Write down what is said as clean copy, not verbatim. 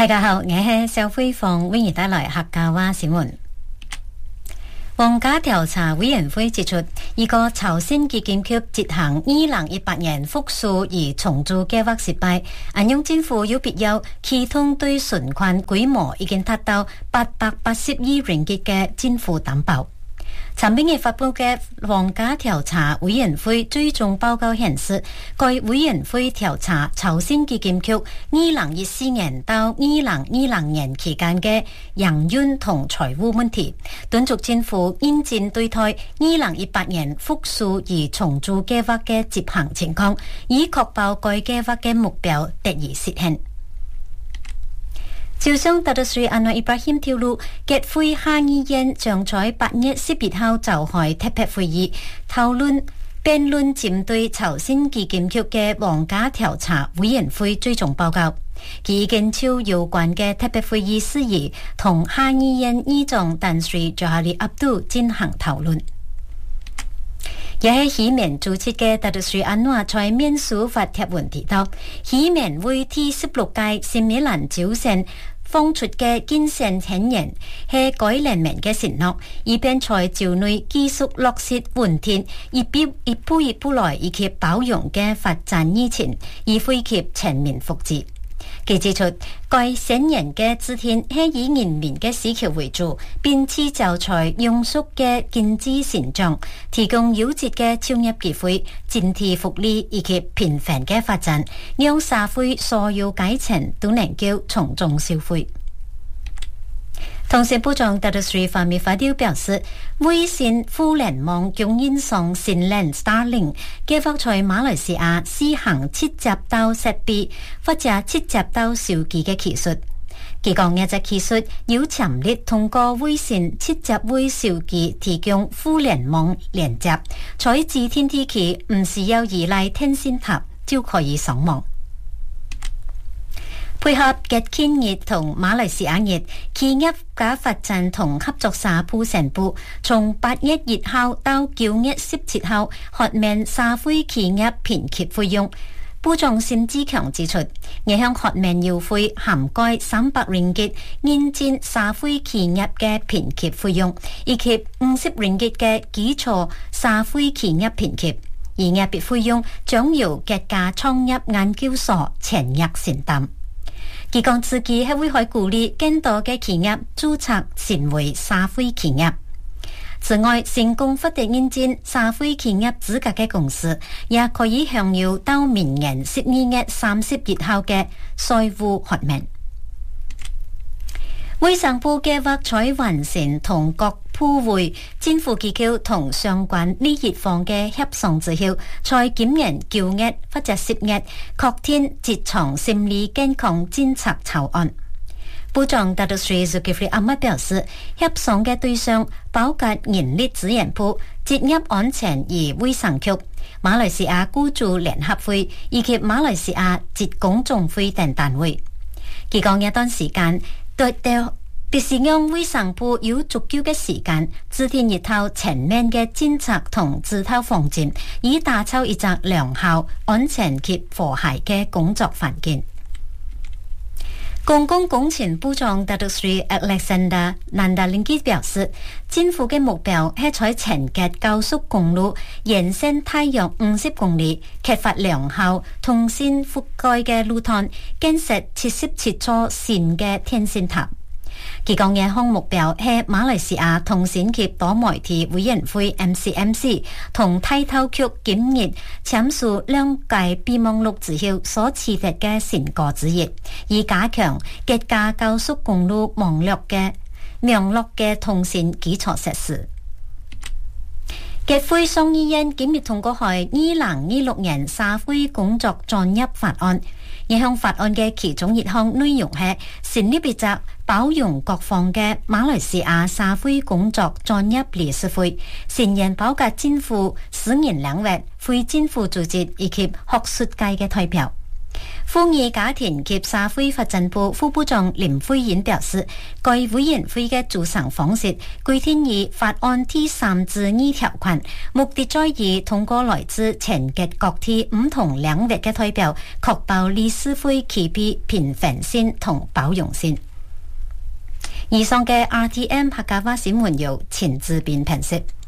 大家好，我係邵輝鳳，為你帶來客家話新聞。皇家調查委員會指出，一個朝鮮基金局執行2018年復蘇而重組計劃失敗，安陽政府有必要啟動對存款規模已經達到880億ringgit嘅政府擔保。尋日發布嘅皇家調查委員會追蹤報告顯示，該委員會調查朝鮮基金局2014年到2020年期間嘅營運同財務問題，敦促政府認真對待2018年復蘇而重組計劃嘅執行情況，以確保該計劃嘅目標得以實現。首相達德瑞安華伊布拉欣透露，結會下議院將在8月11號召開特別會議，討論辯論針對朝鮮基金局嘅皇家調查委員會追蹤報告。佢已經就有關嘅特別會議事宜同下議院議長但瑞佐哈里阿杜進行討論。也係希綿主持嘅達德瑞安華在面書發帖文提到，希綿會第16屆新米蘭朝鮮放出嘅建設宣言係該聯盟嘅承諾，以便在朝內繼續落實穩定、一步來以及包容嘅發展議程，以惠及全民福祉。佢指出，該宣言嘅指天係以人民嘅需求為主，並且就在庸俗嘅經濟成長，提供優質嘅就業機會、整體福利以及平凡嘅發展，讓社會所有階層都能夠從中消費。通訊部長達德瑞發面發表表示，微信互聯網供應商新浪 Starlink 計劃在馬來西亞試行7接到設備或者7接到手機嘅技術。佢講呢隻技術有潛力通過微信7接微手機提供互聯網連接，在自天地期唔需要依賴天線塔就可以上網。配合嘅建議同馬來西亞熱企業家發展同合作社鋪成部，從8月1號到9月17號豁免社會企業評級費用。部長沈志強指出，呢項豁免優惠涵蓋300ringgit現金社會企業嘅評級費用，以及50ringgit嘅基礎社會企業評級，而額別費用將由各家創業研究所全額承擔。佢講自己係會去鼓勵更多嘅企業註冊成為社會企業。此外，成功獲得認證社會企業資格嘅公司，也可以享有到明年12月31號嘅稅務豁免。衛生部計劃在完成同各部會、政府機構同相關利益方嘅協商之後，在今年9月或者10月確定職場心理健康政策草案。部長達德瑞蘇基弗阿麥表示，協商嘅對象包括人力資源部、職業安全與衛生局、馬來西亞雇主聯合會以及馬來西亞職工總會等單位。佢講一段時間必須讓衛生部有足夠嘅時間制定一套全面嘅政策同指導方針，以打造一個良好、安全及和諧嘅工作環境。公共工程部長達德瑞 Alexander Nandalingi 表示，政府嘅目標係在前格高速公路延伸大約50公里，開發良好通線覆蓋嘅路段，建設77座新嘅天線塔。佢講嘅項目標係馬來西亞通訊及多媒體委員會 MCMC 同泰透局今日簽署兩屆備忘錄之後所取得嘅成果之一，以加強各家高速公路網絡嘅通訊基礎設施。結會上議院今日通過係2026年社會工作專業法案。呢項法案嘅其中一項內容係成立一個包容各方嘅馬來西亞社會工作專業理事會，成員包括政府、私人領域、非政府組織以及學術界嘅代表。 婦兒家庭及社會發展部副部長林慧賢表示，該委員會嘅組成方式規定以法案第3至2條款，目的在於通過來自全國各地唔同領域嘅代表，確保理事會企業平衡性同包容性。以上嘅 RTM 客家話新聞由陳志斌編輯。